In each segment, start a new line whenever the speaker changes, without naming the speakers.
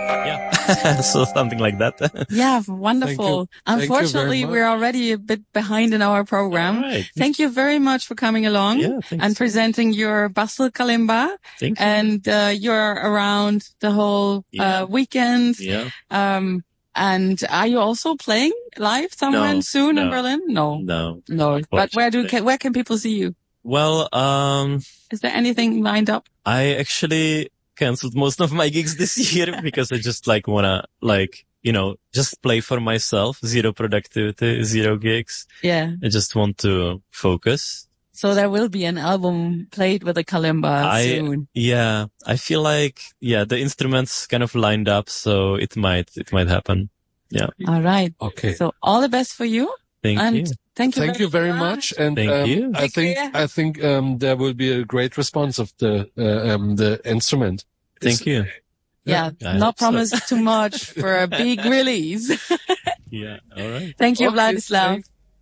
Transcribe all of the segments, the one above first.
Yeah. So something like that.
Yeah, wonderful. Unfortunately, we're already a bit behind in our program.
Right.
Thank you very much for coming along and presenting your Basel Kalimba.
Thank you.
And you're around the whole weekend.
Yeah.
And are you also playing live somewhere soon in Berlin? No. But where can people see you?
Well,
is there anything lined up?
I actually canceled most of my gigs this year because I just wanna just play for myself. Zero productivity, zero gigs.
Yeah.
I just want to focus.
So there will be an album played with a kalimba soon.
Yeah. I feel like, the instruments kind of lined up, so it might happen. Yeah.
All right.
Okay.
So all the best for you.
Thank you.
Thank you very much. And
thank you.
I think there will be a great response of the instrument.
Thank you.
Yeah, not promise too much for a big release.
Yeah, all right.
Thank you, Wladislaw.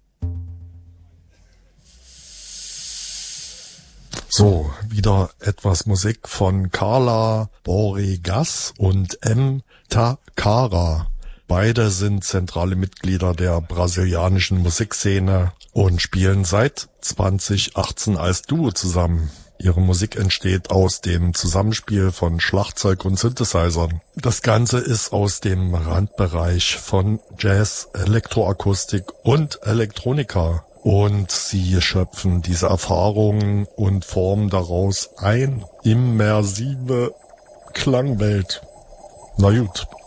So, wieder etwas Musik von Carla Boregas und M. Takara. Beide sind zentrale Mitglieder der brasilianischen Musikszene und spielen seit 2018 als Duo zusammen. Ihre Musik entsteht aus dem Zusammenspiel von Schlagzeug und Synthesizern. Das Ganze ist aus dem Randbereich von Jazz, Elektroakustik und Elektronika. Und sie schöpfen diese Erfahrungen und formen daraus eine immersive Klangwelt. Na gut.